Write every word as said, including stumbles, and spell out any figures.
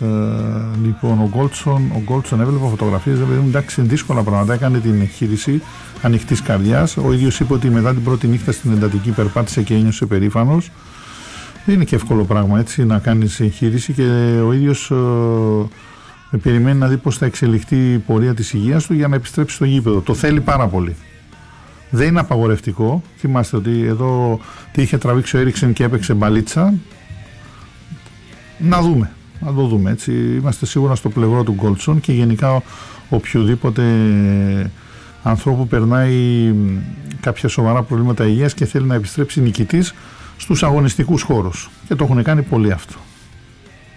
Ε, λοιπόν, ο Γκόλτσον, ο Γκόλτσον έβλεπε φωτογραφίες, δηλαδή, εντάξει, είναι δύσκολα πράγματα. Έκανε την εγχείρηση ανοιχτής καρδιάς. Ο ίδιος είπε ότι μετά την πρώτη νύχτα στην εντατική περπάτησε και ένιωσε περήφανος. Δεν είναι και εύκολο πράγμα, έτσι, να κάνεις εγχείρηση, και ο ίδιος ε, περιμένει να δει πώς θα εξελιχθεί η πορεία της υγείας του για να επιστρέψει στο γήπεδο. Το θέλει πάρα πολύ. Δεν είναι απαγορευτικό. Θυμάστε ότι εδώ τι είχε τραβήξει ο Έριξεν και έπαιξε μπαλίτσα. Να δούμε. Να το δούμε, έτσι. Είμαστε σίγουρα στο πλευρό του Γκόλτσον, και γενικά οποιοδήποτε ανθρώπου περνάει κάποια σοβαρά προβλήματα υγείας και θέλει να επιστρέψει νικητής στους αγωνιστικούς χώρους. Και το έχουν κάνει πολύ αυτό.